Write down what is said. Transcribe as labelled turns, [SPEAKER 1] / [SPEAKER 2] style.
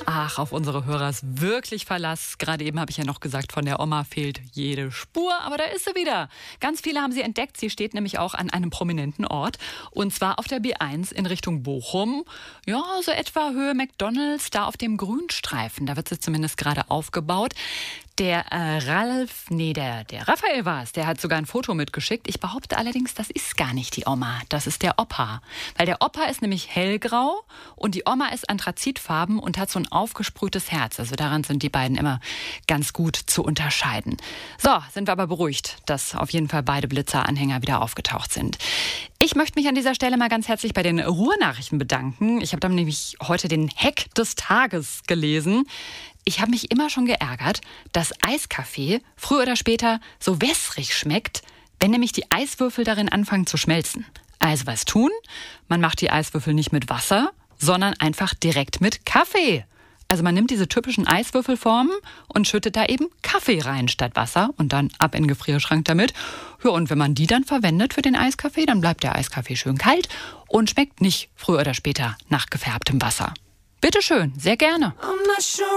[SPEAKER 1] Ach, auf unsere Hörer ist wirklich Verlass. Gerade eben habe ich ja noch gesagt, von der Oma fehlt jede Spur, aber da ist sie wieder. Ganz viele haben sie entdeckt. Sie steht nämlich auch an einem prominenten Ort und zwar auf der B1 in Richtung Bochum. Ja, so etwa Höhe McDonald's, da auf dem Grünstreifen. Da wird sie zumindest gerade aufgebaut. Der Raphael war es, der hat sogar ein Foto mitgeschickt. Ich behaupte allerdings, das ist gar nicht die Oma, das ist der Opa. Weil der Opa ist nämlich hellgrau und die Oma ist anthrazitfarben und hat so ein aufgesprühtes Herz. Also daran sind die beiden immer ganz gut zu unterscheiden. So, sind wir aber beruhigt, dass auf jeden Fall beide Blitzer-Anhänger wieder aufgetaucht sind. Ich möchte mich an dieser Stelle mal ganz herzlich bei den Ruhrnachrichten bedanken. Ich habe dann nämlich heute den Hack des Tages gelesen. Ich habe mich immer schon geärgert, dass Eiskaffee früher oder später so wässrig schmeckt, wenn nämlich die Eiswürfel darin anfangen zu schmelzen. Also was tun? Man macht die Eiswürfel nicht mit Wasser, sondern einfach direkt mit Kaffee. Also man nimmt diese typischen Eiswürfelformen und schüttet da eben Kaffee rein statt Wasser und dann ab in den Gefrierschrank damit. Ja, und wenn man die dann verwendet für den Eiskaffee, dann bleibt der Eiskaffee schön kalt und schmeckt nicht früher oder später nach gefärbtem Wasser. Bitteschön, sehr gerne.